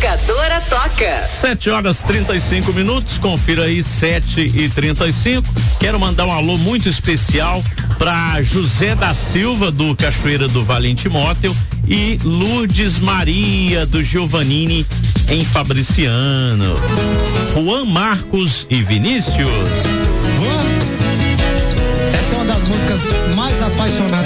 Locadora Toca. 7h35, confira aí, 7h35. Quero mandar um alô muito especial para José da Silva, do Cachoeira do Valente Motel, e Lourdes Maria, do Giovannini, em Fabriciano. Juan Marcos e Vinícius. Essa é uma das músicas mais apaixonadas